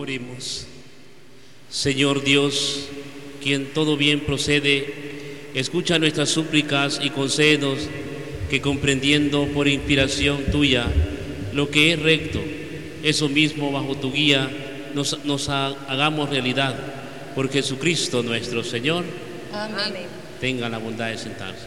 Oremos. Señor Dios, quien todo bien procede, escucha nuestras súplicas y concédenos que, comprendiendo por inspiración tuya lo que es recto, eso mismo bajo tu guía nos hagamos realidad. Por Jesucristo nuestro Señor. Amén. Tengan la bondad de sentarse.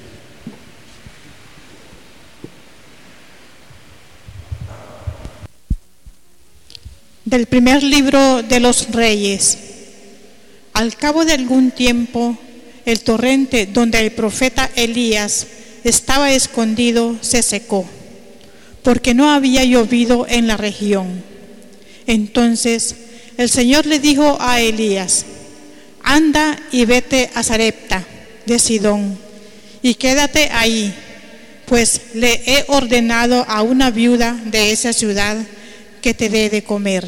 Del primer libro de los Reyes. Al cabo de algún tiempo, el torrente donde el profeta Elías estaba escondido se secó, porque no había llovido en la región. Entonces el Señor le dijo a Elías: anda y vete a Sarepta de Sidón y quédate ahí, pues le he ordenado a una viuda de esa ciudad que te dé de comer.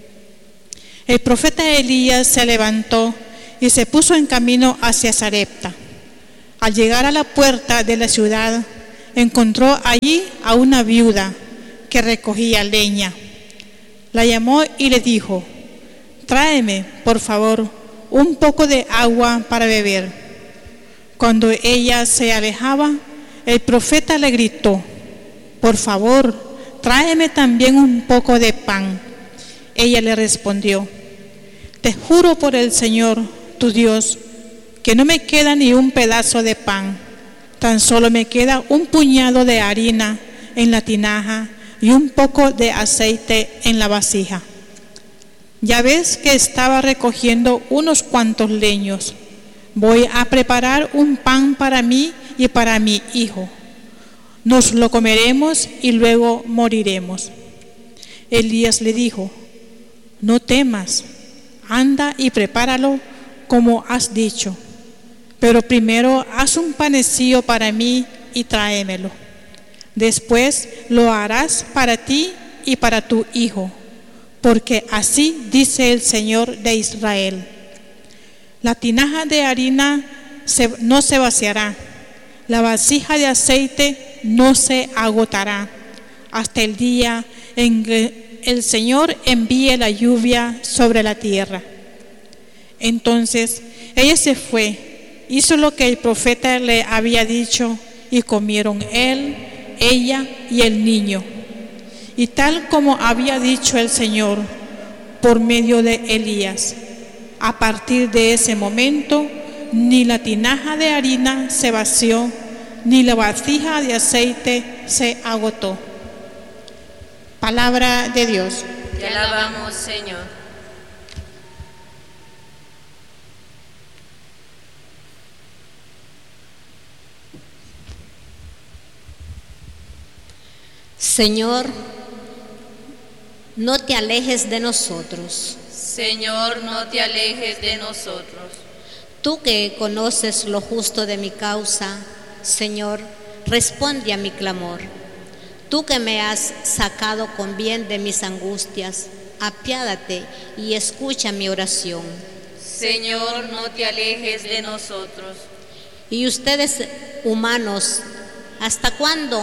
El profeta Elías se levantó y se puso en camino hacia Sarepta. Al llegar a la puerta de la ciudad, encontró allí a una viuda que recogía leña. La llamó y le dijo: tráeme, por favor, un poco de agua para beber. Cuando ella se alejaba, el profeta le gritó: por favor, tráeme también un poco de pan. Ella le respondió: te juro por el Señor, tu Dios, que no me queda ni un pedazo de pan, tan solo me queda un puñado de harina en la tinaja y un poco de aceite en la vasija. Ya ves que estaba recogiendo unos cuantos leños. Voy a preparar un pan para mí y para mi hijo. Nos lo comeremos y luego moriremos. Elías le dijo: no temas, anda y prepáralo como has dicho, pero primero haz un panecillo para mí y tráemelo. Después lo harás para ti y para tu hijo, porque así dice el Señor de Israel: la tinaja de harina no se vaciará, la vasija de aceite no se agotará, hasta el día en que el Señor envíe la lluvia sobre la tierra. Entonces ella se fue, hizo lo que el profeta le había dicho, y comieron él, ella y el niño. Y tal como había dicho el Señor por medio de Elías, a partir de ese momento, ni la tinaja de harina se vació, ni la vasija de aceite se agotó. Palabra de Dios. Te alabamos, Señor. Señor, no te alejes de nosotros. Señor, no te alejes de nosotros. Tú que conoces lo justo de mi causa, Señor, responde a mi clamor. Tú que me has sacado con bien de mis angustias, apiádate y escucha mi oración. Señor, no te alejes de nosotros. Y ustedes, humanos, ¿hasta cuándo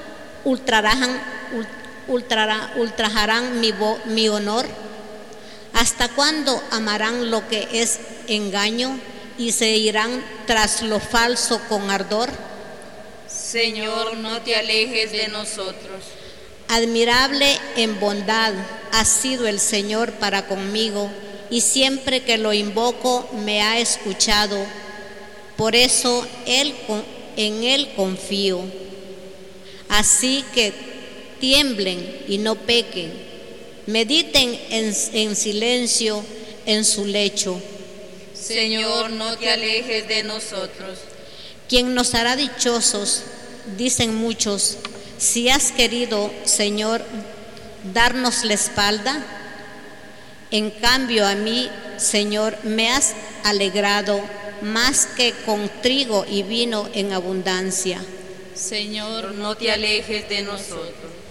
ultrajarán mi honor? ¿Hasta cuándo amarán lo que es engaño y se irán tras lo falso con ardor? Señor, no te alejes de nosotros. Admirable en bondad ha sido el Señor para conmigo, y siempre que lo invoco me ha escuchado. Por eso en Él confío. Así que tiemblen y no pequen, mediten en silencio en su lecho. Señor, no te alejes de nosotros. ¿Quién nos hará dichosos? Dicen muchos. Si has querido, Señor, darnos la espalda. En cambio a mí, Señor, me has alegrado más que con trigo y vino en abundancia. Señor, no te alejes de nosotros.